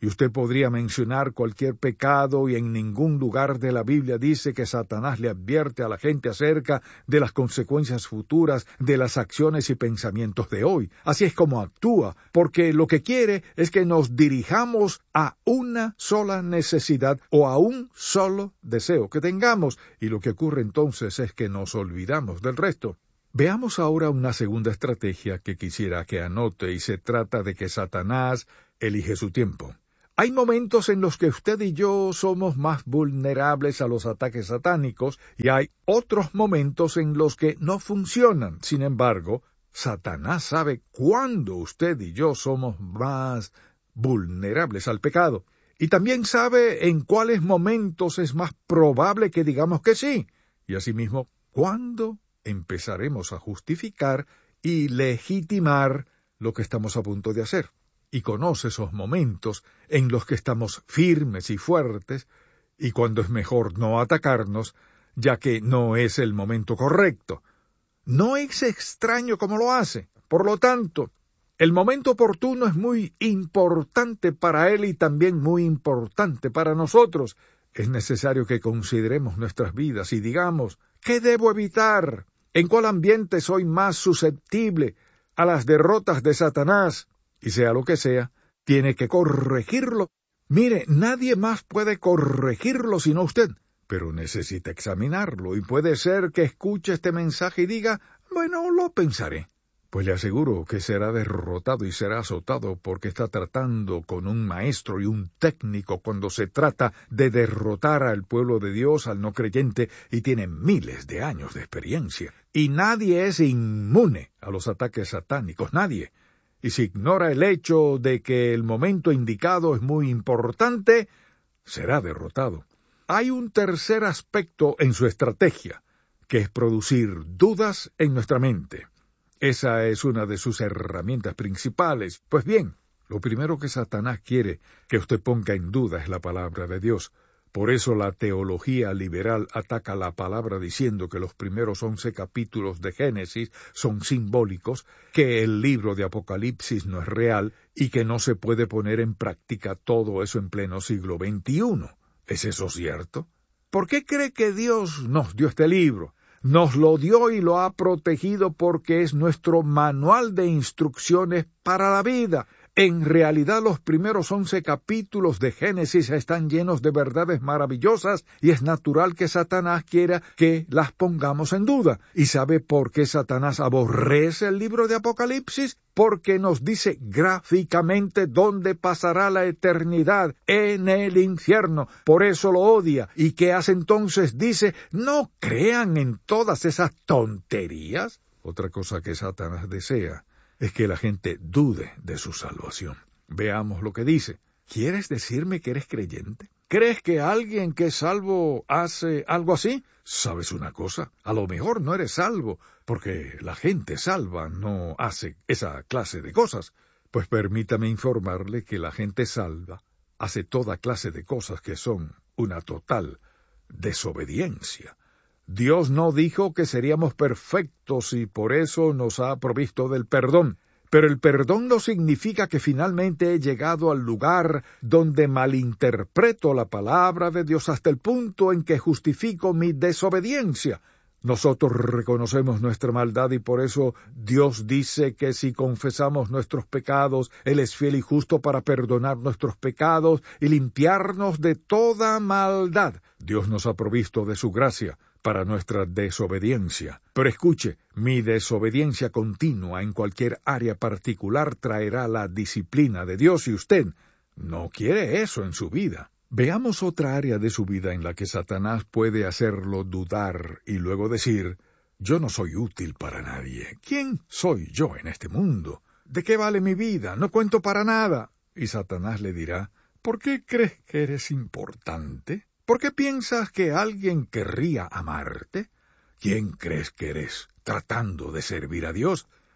Y usted podría mencionar cualquier pecado y en ningún lugar de la Biblia dice que Satanás le advierte a la gente acerca de las consecuencias futuras de las acciones y pensamientos de hoy. Así es como actúa, porque lo que quiere es que nos dirijamos a una sola necesidad o a un solo deseo que tengamos, y lo que ocurre entonces es que nos olvidamos del resto. Veamos ahora una segunda estrategia que quisiera que anote, y se trata de que Satanás elige su tiempo. Hay momentos en los que usted y yo somos más vulnerables a los ataques satánicos y hay otros momentos en los que no funcionan. Sin embargo, Satanás sabe cuándo usted y yo somos más vulnerables al pecado. Y también sabe en cuáles momentos es más probable que digamos que sí. Y asimismo, cuándo empezaremos a justificar y legitimar lo que estamos a punto de hacer. Y conoce esos momentos en los que estamos firmes y fuertes, y cuando es mejor no atacarnos, ya que no es el momento correcto. No es extraño como lo hace. Por lo tanto, el momento oportuno es muy importante para él y también muy importante para nosotros. Es necesario que consideremos nuestras vidas y digamos, ¿qué debo evitar? ¿En cuál ambiente soy más susceptible a las derrotas de Satanás? Y sea lo que sea, tiene que corregirlo. Mire, nadie más puede corregirlo sino usted, pero necesita examinarlo, y puede ser que escuche este mensaje y diga, bueno, lo pensaré. Pues le aseguro que será derrotado y será azotado porque está tratando con un maestro y un técnico cuando se trata de derrotar al pueblo de Dios, al no creyente, y tiene miles de años de experiencia. Y nadie es inmune a los ataques satánicos, nadie. Y si ignora el hecho de que el momento indicado es muy importante, será derrotado. Hay un tercer aspecto en su estrategia, que es producir dudas en nuestra mente. Esa es una de sus herramientas principales. Pues bien, lo primero que Satanás quiere que usted ponga en duda es la palabra de Dios. Por eso la teología liberal ataca la palabra diciendo que los primeros 11 capítulos de Génesis son simbólicos, que el libro de Apocalipsis no es real y que no se puede poner en práctica todo eso en pleno siglo XXI. ¿Es eso cierto? ¿Por qué cree que Dios nos dio este libro? Nos lo dio y lo ha protegido porque es nuestro manual de instrucciones para la vida. En realidad los primeros 11 capítulos de Génesis están llenos de verdades maravillosas y es natural que Satanás quiera que las pongamos en duda. ¿Y sabe por qué Satanás aborrece el libro de Apocalipsis? Porque nos dice gráficamente dónde pasará la eternidad, en el infierno. Por eso lo odia. ¿Y qué hace entonces? Dice, no crean en todas esas tonterías. Otra cosa que Satanás desea es que la gente dude de su salvación. Veamos lo que dice. ¿Quieres decirme que eres creyente? ¿Crees que alguien que es salvo hace algo así? ¿Sabes una cosa? A lo mejor no eres salvo, porque la gente salva no hace esa clase de cosas. Pues permítame informarle que la gente salva hace toda clase de cosas que son una total desobediencia. Dios no dijo que seríamos perfectos y por eso nos ha provisto del perdón. Pero el perdón no significa que finalmente he llegado al lugar donde malinterpreto la palabra de Dios hasta el punto en que justifico mi desobediencia. Nosotros reconocemos nuestra maldad y por eso Dios dice que si confesamos nuestros pecados, Él es fiel y justo para perdonar nuestros pecados y limpiarnos de toda maldad. Dios nos ha provisto de su gracia para nuestra desobediencia. Pero escuche, mi desobediencia continua en cualquier área particular traerá la disciplina de Dios y usted no quiere eso en su vida. Veamos otra área de su vida en la que Satanás puede hacerlo dudar y luego decir, yo no soy útil para nadie. ¿Quién soy yo en este mundo? ¿De qué vale mi vida? No cuento para nada. Y Satanás le dirá, ¿por qué crees que eres importante? ¿Por qué piensas que alguien querría amarte? ¿Quién crees que eres tratando de servir a Dios?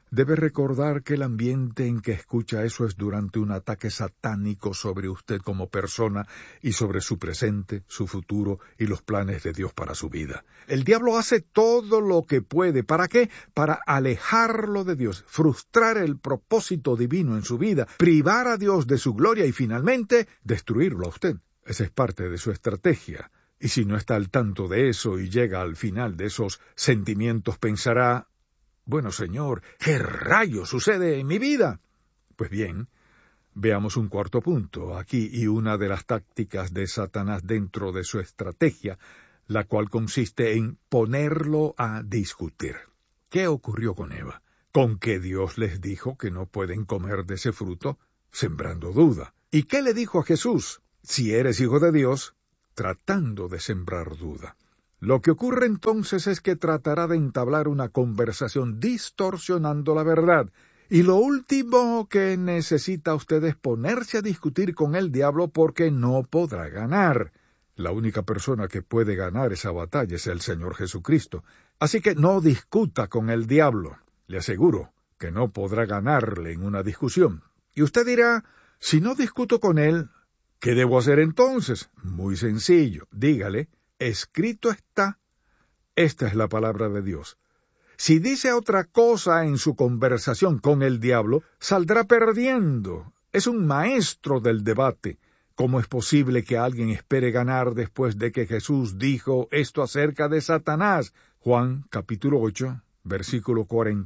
Debe recordar que el ambiente en que escucha eso es durante un ataque satánico sobre usted como persona y sobre su presente, su futuro y los planes de Dios para su vida. El diablo hace todo lo que puede. ¿Para qué? Para alejarlo de Dios, frustrar el propósito divino en su vida, privar a Dios de su gloria y finalmente destruirlo a usted. Esa es parte de su estrategia. Y si no está al tanto de eso y llega al final de esos sentimientos, pensará: bueno, Señor, ¿qué rayos sucede en mi vida? Pues bien, veamos un cuarto punto aquí y una de las tácticas de Satanás dentro de su estrategia, la cual consiste en ponerlo a discutir. ¿Qué ocurrió con Eva? ¿Con que Dios les dijo que no pueden comer de ese fruto? Sembrando duda. ¿Y qué le dijo a Jesús? Si eres hijo de Dios, tratando de sembrar duda. Lo que ocurre entonces es que tratará de entablar una conversación distorsionando la verdad. Y lo último que necesita usted es ponerse a discutir con el diablo porque no podrá ganar. La única persona que puede ganar esa batalla es el Señor Jesucristo. Así que no discuta con el diablo. Le aseguro que no podrá ganarle en una discusión. Y usted dirá: si no discuto con él, ¿qué debo hacer entonces? Muy sencillo. Dígale: escrito está. Esta es la palabra de Dios. Si dice otra cosa en su conversación con el diablo, saldrá perdiendo. Es un maestro del debate. ¿Cómo es posible que alguien espere ganar después de que Jesús dijo esto acerca de Satanás? Juan capítulo 8, versículo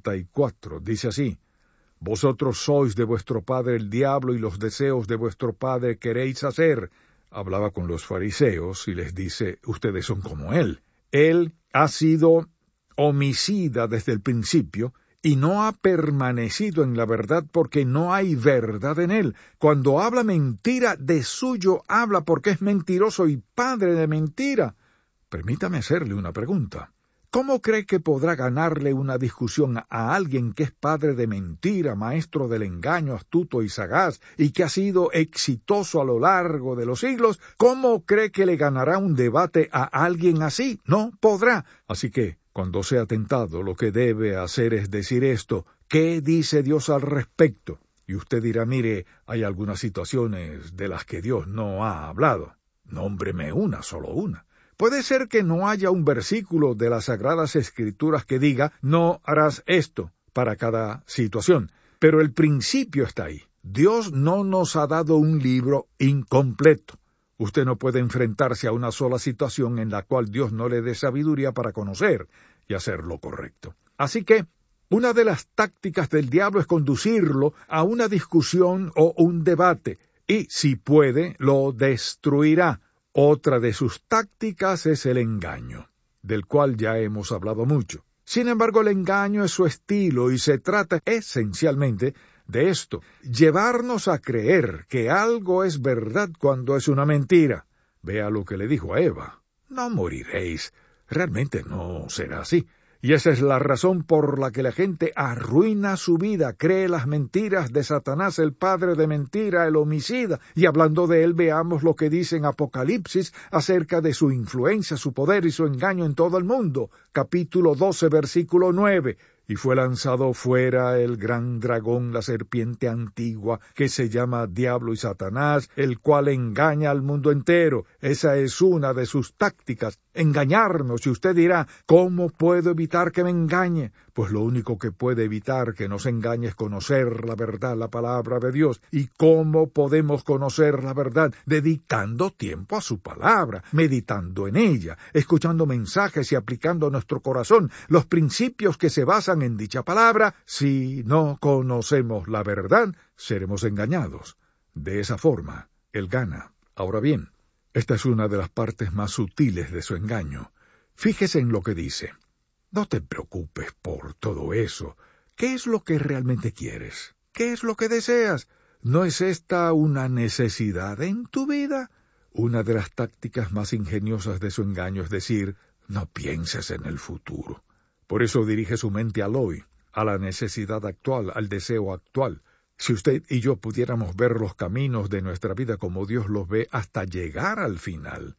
44, dice así: vosotros sois de vuestro padre el diablo y los deseos de vuestro padre queréis hacer. Hablaba con los fariseos y les dice: ustedes son como él. Él ha sido homicida desde el principio y no ha permanecido en la verdad porque no hay verdad en él. Cuando habla mentira, de suyo habla porque es mentiroso y padre de mentira. Permítame hacerle una pregunta. ¿Cómo cree que podrá ganarle una discusión a alguien que es padre de mentira, maestro del engaño, astuto y sagaz, y que ha sido exitoso a lo largo de los siglos? ¿Cómo cree que le ganará un debate a alguien así? No podrá. Así que, cuando sea tentado, lo que debe hacer es decir esto: ¿qué dice Dios al respecto? Y usted dirá: mire, hay algunas situaciones de las que Dios no ha hablado. Nómbreme una, solo una. Puede ser que no haya un versículo de las Sagradas Escrituras que diga: no harás esto para cada situación. Pero el principio está ahí. Dios no nos ha dado un libro incompleto. Usted no puede enfrentarse a una sola situación en la cual Dios no le dé sabiduría para conocer y hacer lo correcto. Así que, una de las tácticas del diablo es conducirlo a una discusión o un debate, y, si puede, lo destruirá. Otra de sus tácticas es el engaño, del cual ya hemos hablado mucho. Sin embargo, el engaño es su estilo y se trata esencialmente de esto: llevarnos a creer que algo es verdad cuando es una mentira. Vea lo que le dijo a Eva: no moriréis. Realmente no será así. Y esa es la razón por la que la gente arruina su vida, cree las mentiras de Satanás, el padre de mentira, el homicida. Y hablando de él, veamos lo que dice en Apocalipsis acerca de su influencia, su poder y su engaño en todo el mundo. Capítulo 12, versículo 9. Y fue lanzado fuera el gran dragón, la serpiente antigua, que se llama Diablo y Satanás, el cual engaña al mundo entero. Esa es una de sus tácticas, engañarnos. Y usted dirá: ¿cómo puedo evitar que me engañe? Pues lo único que puede evitar que nos engañe es conocer la verdad, la palabra de Dios. ¿Y cómo podemos conocer la verdad? Dedicando tiempo a su palabra, meditando en ella, escuchando mensajes y aplicando a nuestro corazón los principios que se basan en dicha palabra. Si no conocemos la verdad, seremos engañados. De esa forma, él gana. Ahora bien, esta es una de las partes más sutiles de su engaño. Fíjese en lo que dice: no te preocupes por todo eso. ¿Qué es lo que realmente quieres? ¿Qué es lo que deseas? ¿No es esta una necesidad en tu vida? Una de las tácticas más ingeniosas de su engaño es decir: no pienses en el futuro. Por eso dirige su mente al hoy, a la necesidad actual, al deseo actual. Si usted y yo pudiéramos ver los caminos de nuestra vida como Dios los ve hasta llegar al final,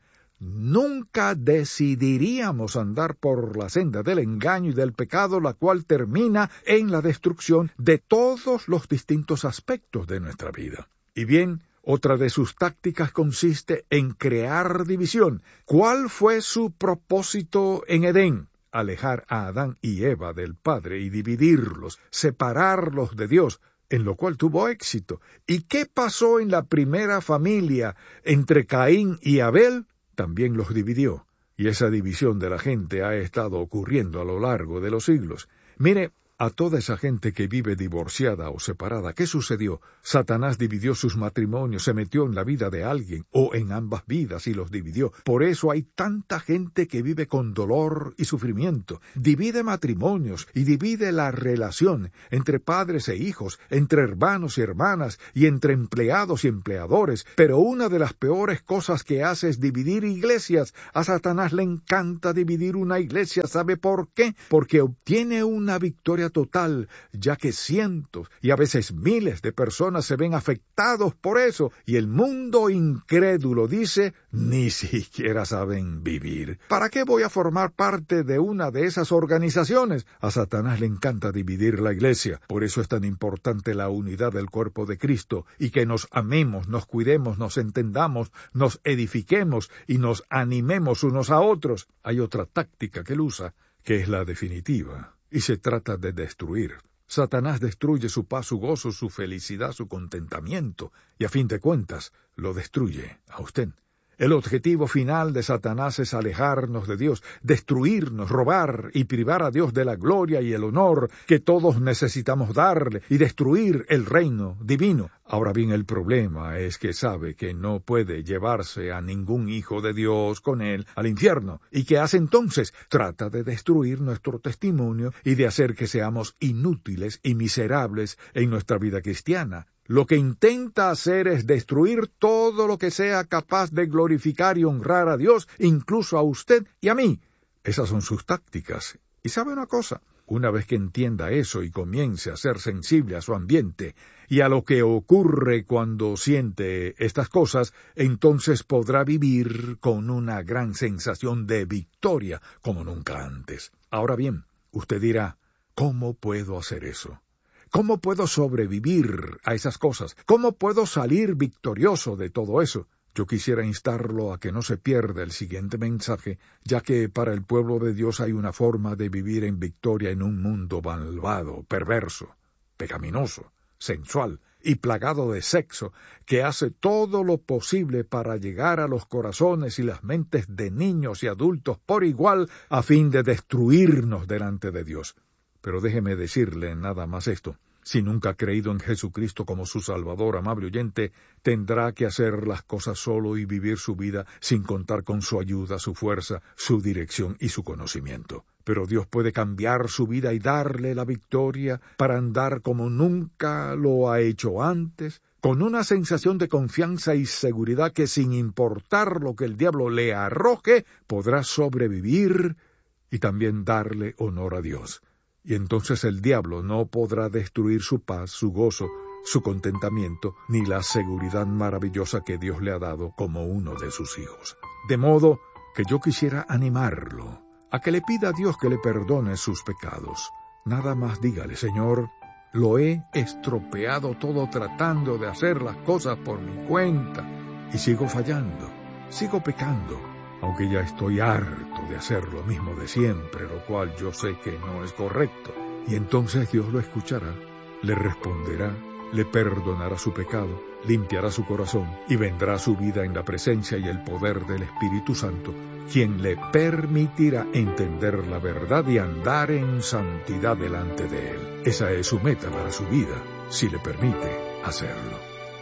nunca decidiríamos andar por la senda del engaño y del pecado, la cual termina en la destrucción de todos los distintos aspectos de nuestra vida. Y bien, otra de sus tácticas consiste en crear división. ¿Cuál fue su propósito en Edén? Alejar a Adán y Eva del Padre y dividirlos, separarlos de Dios, en lo cual tuvo éxito. ¿Y qué pasó en la primera familia entre Caín y Abel? También los dividió. Y esa división de la gente ha estado ocurriendo a lo largo de los siglos. Mire, a toda esa gente que vive divorciada o separada, ¿qué sucedió? Satanás dividió sus matrimonios, se metió en la vida de alguien, o en ambas vidas, y los dividió. Por eso hay tanta gente que vive con dolor y sufrimiento. Divide matrimonios y divide la relación entre padres e hijos, entre hermanos y hermanas, y entre empleados y empleadores. Pero una de las peores cosas que hace es dividir iglesias. A Satanás le encanta dividir una iglesia. ¿Sabe por qué? Porque obtiene una victoria total, ya que cientos y a veces miles de personas se ven afectados por eso, y el mundo incrédulo dice, ni siquiera saben vivir. ¿Para qué voy a formar parte de una de esas organizaciones? A Satanás le encanta dividir la iglesia. Por eso es tan importante la unidad del cuerpo de Cristo, y que nos amemos, nos cuidemos, nos entendamos, nos edifiquemos y nos animemos unos a otros. Hay otra táctica que él usa, que es la definitiva. Y se trata de destruir. Satanás destruye su paz, su gozo, su felicidad, su contentamiento, y a fin de cuentas, lo destruye a usted. El objetivo final de Satanás es alejarnos de Dios, destruirnos, robar y privar a Dios de la gloria y el honor que todos necesitamos darle, y destruir el reino divino. Ahora bien, el problema es que sabe que no puede llevarse a ningún hijo de Dios con él al infierno. ¿Y qué hace entonces? Trata de destruir nuestro testimonio y de hacer que seamos inútiles y miserables en nuestra vida cristiana. Lo que intenta hacer es destruir todo lo que sea capaz de glorificar y honrar a Dios, incluso a usted y a mí. Esas son sus tácticas. Y sabe una cosa, una vez que entienda eso y comience a ser sensible a su ambiente y a lo que ocurre cuando siente estas cosas, entonces podrá vivir con una gran sensación de victoria como nunca antes. Ahora bien, usted dirá, ¿cómo puedo hacer eso? ¿Cómo puedo sobrevivir a esas cosas? ¿Cómo puedo salir victorioso de todo eso? Yo quisiera instarlo a que no se pierda el siguiente mensaje, ya que para el pueblo de Dios hay una forma de vivir en victoria en un mundo malvado, perverso, pecaminoso, sensual y plagado de sexo, que hace todo lo posible para llegar a los corazones y las mentes de niños y adultos por igual, a fin de destruirnos delante de Dios. Pero déjeme decirle nada más esto. Si nunca ha creído en Jesucristo como su Salvador, amable oyente, tendrá que hacer las cosas solo y vivir su vida sin contar con su ayuda, su fuerza, su dirección y su conocimiento. Pero Dios puede cambiar su vida y darle la victoria para andar como nunca lo ha hecho antes, con una sensación de confianza y seguridad que sin importar lo que el diablo le arroje, podrá sobrevivir y también darle honor a Dios. Y entonces el diablo no podrá destruir su paz, su gozo, su contentamiento, ni la seguridad maravillosa que Dios le ha dado como uno de sus hijos. De modo que yo quisiera animarlo a que le pida a Dios que le perdone sus pecados. Nada más dígale, Señor, lo he estropeado todo tratando de hacer las cosas por mi cuenta, y sigo fallando, sigo pecando, aunque ya estoy harto de hacer lo mismo de siempre, lo cual yo sé que no es correcto. Y entonces Dios lo escuchará, le responderá, le perdonará su pecado, limpiará su corazón y vendrá a su vida en la presencia y el poder del Espíritu Santo, quien le permitirá entender la verdad y andar en santidad delante de Él. Esa es su meta para su vida, si le permite hacerlo.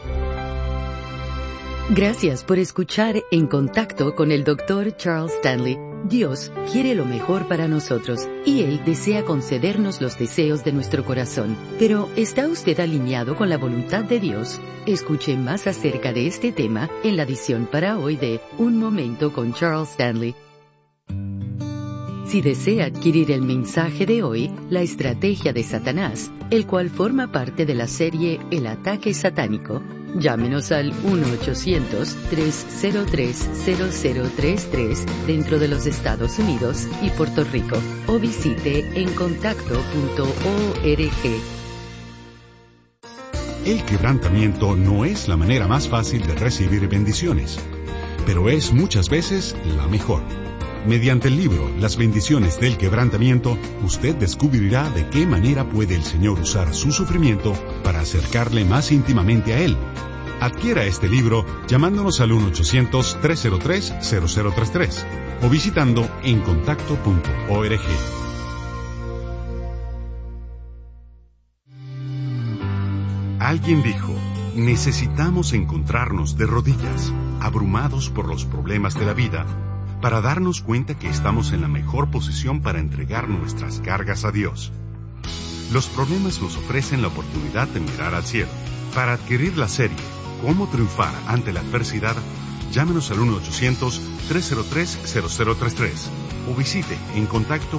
Gracias por escuchar En Contacto con el Dr. Charles Stanley. Dios quiere lo mejor para nosotros y Él desea concedernos los deseos de nuestro corazón. Pero, ¿está usted alineado con la voluntad de Dios? Escuche más acerca de este tema en la edición para hoy de Un Momento con Charles Stanley. Si desea adquirir el mensaje de hoy, La estrategia de Satanás, el cual forma parte de la serie El ataque satánico, Llámenos al 1-800-303-0033 dentro de los Estados Unidos y Puerto Rico o visite encontacto.org. El quebrantamiento no es la manera más fácil de recibir bendiciones, pero es muchas veces la mejor. Mediante el libro Las bendiciones del quebrantamiento, usted descubrirá de qué manera puede el Señor usar su sufrimiento para acercarle más íntimamente a Él. Adquiera este libro llamándonos al 1-800-303-0033 o visitando encontacto.org. Alguien dijo, necesitamos encontrarnos de rodillas, abrumados por los problemas de la vida, para darnos cuenta que estamos en la mejor posición para entregar nuestras cargas a Dios. Los problemas nos ofrecen la oportunidad de mirar al cielo. Para adquirir la serie Cómo triunfar ante la adversidad, llámenos al 1-800-303-0033 o visite encontacto.org.